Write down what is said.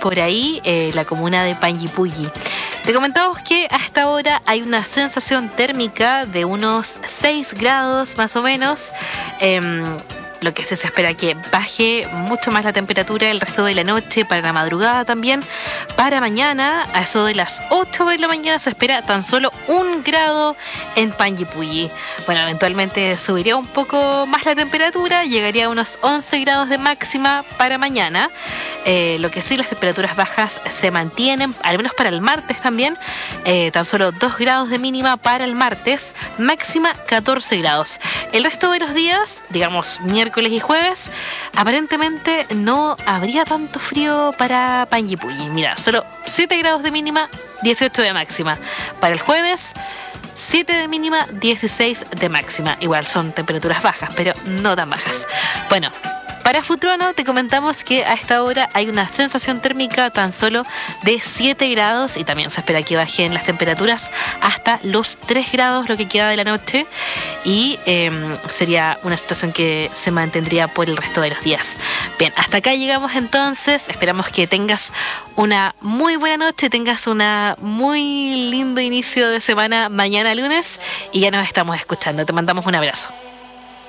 por ahí la comuna de Panguipulli. Te comentamos que a esta hora hay una sensación térmica de unos 6 grados más o menos. Lo que se espera que baje mucho más la temperatura el resto de la noche, para la madrugada también. Para mañana, a eso de las 8 de la mañana, se espera tan solo 1 grado en Panguipulli. Bueno, eventualmente subiría un poco más la temperatura, llegaría a unos 11 grados de máxima para mañana. Lo que sí, las temperaturas bajas se mantienen, al menos para el martes también. Tan solo 2 grados de mínima para el martes, máxima 14 grados. El resto de los días, digamos miércoles y jueves, aparentemente no habría tanto frío para Panguipulli. Mira, solo 7 grados de mínima, 18 de máxima. Para el jueves, 7 de mínima, 16 de máxima. Igual son temperaturas bajas, pero no tan bajas. Bueno, para Futrono te comentamos que a esta hora hay una sensación térmica tan solo de 7 grados y también se espera que bajen las temperaturas hasta los 3 grados lo que queda de la noche, y sería una situación que se mantendría por el resto de los días. Bien, hasta acá llegamos entonces. Esperamos que tengas una muy buena noche, tengas una muy lindo inicio de semana mañana lunes, y ya nos estamos escuchando. Te mandamos un abrazo.